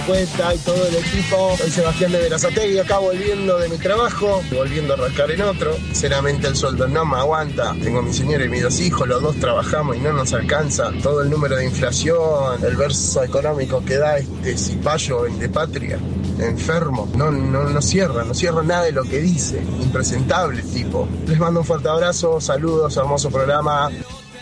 Cuenta y todo el equipo. Soy Sebastián de Berazategui, acá volviendo de mi trabajo, volviendo a arrancar en otro. Sinceramente el sueldo no me aguanta. Tengo a mi señora y mis 2 hijos, los 2 trabajamos y no nos alcanza. Todo el número de inflación, el verso económico que da este cipayo de patria, enfermo. No cierra nada de lo que dice. Impresentable tipo. Les mando un fuerte abrazo, saludos, hermoso programa.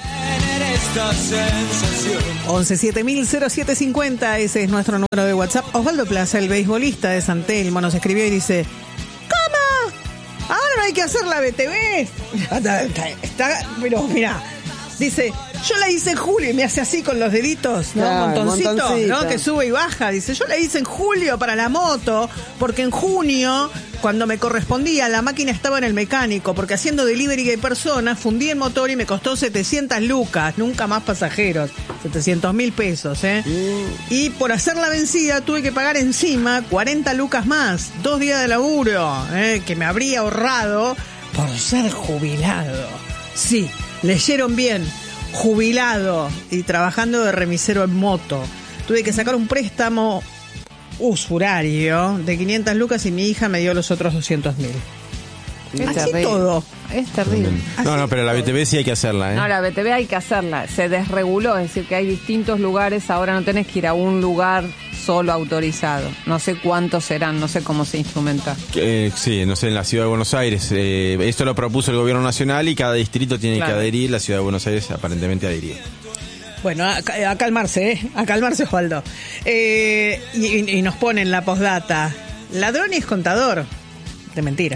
11700750, ese es nuestro número de WhatsApp. Osvaldo Plaza, el beisbolista de San Telmo, nos escribió y dice: ¿cómo? Ahora no hay que hacer la BTV. Pero mira, dice, yo la hice en julio, y me hace así con los deditos, ¿no? Claro, montoncito, ¿no? Que sube y baja. Dice, yo la hice en julio para la moto, porque en junio, cuando me correspondía, la máquina estaba en el mecánico, porque haciendo delivery de personas, fundí el motor y me costó 700 lucas, nunca más pasajeros, 700.000 pesos, ¿eh? Y por hacer la vencida tuve que pagar encima 40 lucas más, 2 días de laburo, que me habría ahorrado por ser jubilado. Sí, leyeron bien, jubilado y trabajando de remisero en moto. Tuve que sacar un préstamo usurario de 500 lucas y mi hija me dio los otros 200.000. Así terrible. Todo. Es terrible. No, pero la BTV sí hay que hacerla, ¿eh? No, la BTV hay que hacerla. Se desreguló, es decir, que hay distintos lugares. Ahora no tenés que ir a un lugar solo autorizado. No sé cuántos serán, no sé cómo se instrumenta. Sí, no sé, en la Ciudad de Buenos Aires. Esto lo propuso el gobierno nacional y cada distrito tiene que adherir. La Ciudad de Buenos Aires aparentemente adhirió. Bueno, a calmarse, a calmarse, Osvaldo. Y nos ponen la postdata. Ladrón y es contador. De mentira.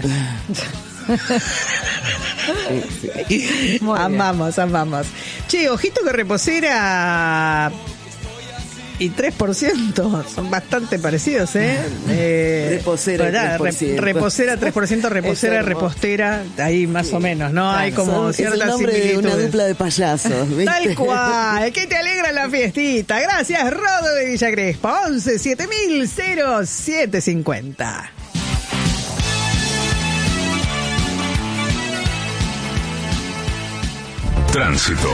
Amamos. Che, ojito que Reposera y 3% son bastante parecidos, Reposera, 3%. Reposera, 3%, Reposera, Repostera, ahí más o menos, ¿no? Claro, hay como ciertas similitudes. Es el nombre de una dupla de payasos, ¿viste? Tal cual, que te alegra la fiestita. Gracias, Rodo de Villa Crespa. 11700750. Tránsito.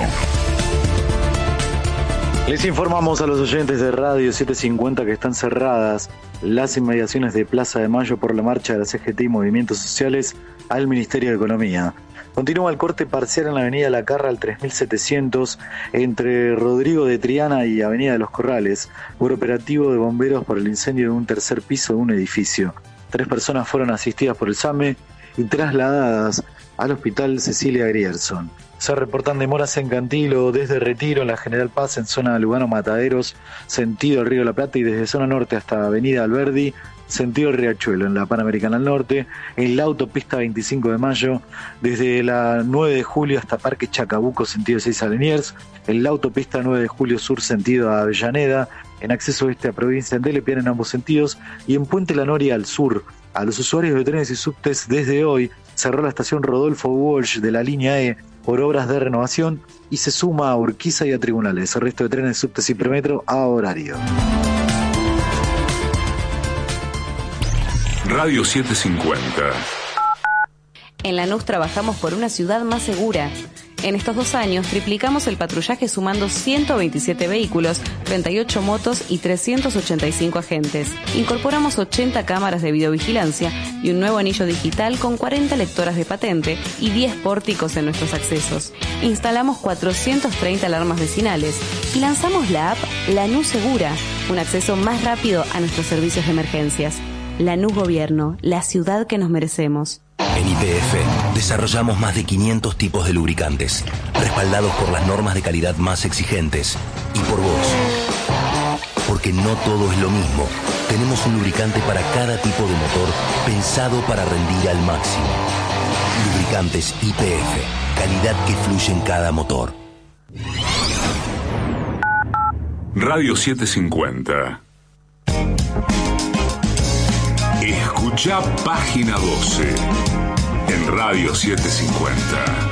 Les informamos a los oyentes de Radio 750 que están cerradas las inmediaciones de Plaza de Mayo por la marcha de la CGT y movimientos sociales al Ministerio de Economía. Continúa el corte parcial en la avenida La Carra al 3700 entre Rodrigo de Triana y Avenida de los Corrales por operativo de bomberos por el incendio de un tercer piso de un edificio. 3 personas fueron asistidas por el SAME y trasladadas al Hospital Cecilia Grierson. Se reportan demoras en Cantilo, desde Retiro, en la General Paz, en zona Lugano Mataderos, sentido Río de la Plata, y desde zona norte hasta Avenida Alberdi, sentido Riachuelo, en la Panamericana al norte, en la autopista 25 de Mayo, desde la 9 de Julio hasta Parque Chacabuco, sentido 6 a Liniers, en la autopista 9 de Julio Sur, sentido a Avellaneda, en acceso oeste a provincia de Lepian en ambos sentidos, y en Puente La Noria al sur. A los usuarios de trenes y subtes desde hoy cerró la estación Rodolfo Walsh de la línea E por obras de renovación y se suma a Urquiza y a Tribunales. El resto de trenes, subtes y premetro a horario. Radio 750. En Lanús trabajamos por una ciudad más segura. En estos 2 años triplicamos el patrullaje sumando 127 vehículos, 38 motos y 385 agentes. Incorporamos 80 cámaras de videovigilancia y un nuevo anillo digital con 40 lectoras de patente y 10 pórticos en nuestros accesos. Instalamos 430 alarmas vecinales y lanzamos la app Lanús Segura, un acceso más rápido a nuestros servicios de emergencias. Lanús Gobierno, la ciudad que nos merecemos. En YPF desarrollamos más de 500 tipos de lubricantes, respaldados por las normas de calidad más exigentes. Y por vos. Porque no todo es lo mismo. Tenemos un lubricante para cada tipo de motor, pensado para rendir al máximo. Lubricantes YPF, calidad que fluye en cada motor. Radio 750. Escucha Página 12 en Radio 750.